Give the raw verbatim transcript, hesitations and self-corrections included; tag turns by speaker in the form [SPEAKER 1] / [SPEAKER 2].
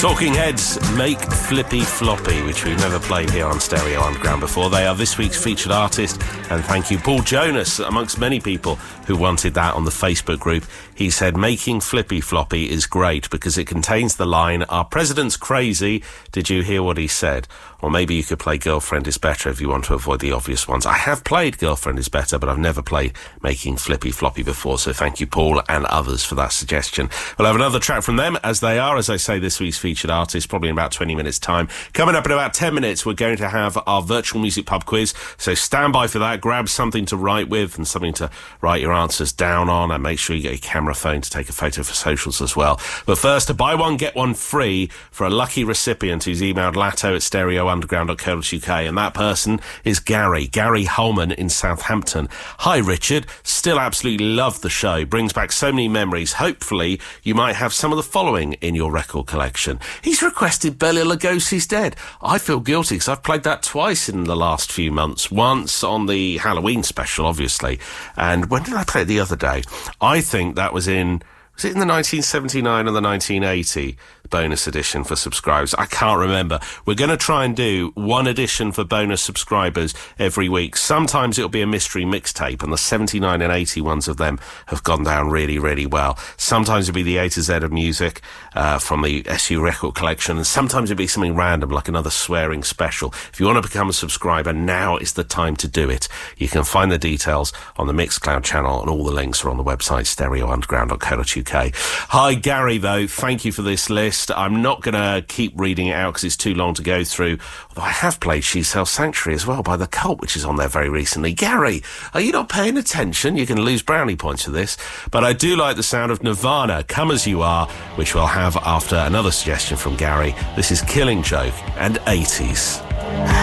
[SPEAKER 1] Talking Heads make Flippy Floppy, which we've never played here on Stereo Underground before. They are this week's featured artist, and thank you, Paul Jonas, amongst many people who wanted that on the Facebook group. He said, making Flippy Floppy is great because it contains the line, our president's crazy, did you hear what he said? Or maybe you could play Girlfriend is Better if you want to avoid the obvious ones. I have played Girlfriend is Better, but I've never played Making Flippy Floppy before, so thank you, Paul, and others for that suggestion. We'll have another track from them, as they are, as I say, this week's featured artist, probably in about twenty minutes' time. Coming up in about ten minutes, we're going to have our virtual music pub quiz, so stand by for that. Grab something to write with and something to write your answers down on, and make sure you get your camera phone to take a photo for socials as well. But first, to buy one, get one free for a lucky recipient who's emailed latto at stereo underground dot co dot uk, and that person is Gary, Gary Holman in Southampton. Hi, Richard. Still absolutely love the show. Brings back so many memories. Hopefully, you might have some of the following in your record collection. He's requested Bela Lugosi's Dead. I feel guilty because I've played that twice in the last few months. Once on the Halloween special, obviously. And when did I play it the other day? I think that was in... Was it in the nineteen seventy-nine or the nineteen eighty bonus edition for subscribers? I can't remember. We're going to try and do one edition for bonus subscribers every week. Sometimes it'll be a mystery mixtape, and the seventy-nine and eighty ones of them have gone down really, really well. Sometimes it'll be the A to Z of music uh, from the S U record collection, and sometimes it'll be something random, like another swearing special. If you want to become a subscriber, now is the time to do it. You can find the details on the Mixcloud channel, and all the links are on the website stereo underground dot co dot uk. Hi, Gary, though. Thank you for this list. I'm not going to keep reading it out because it's too long to go through. Although I have played She Sells Sanctuary as well by The Cult, which is on there very recently. Gary, are you not paying attention? You're going to lose brownie points for this. But I do like the sound of Nirvana, Come As You Are, which we'll have after another suggestion from Gary. This is Killing Joke and eighties.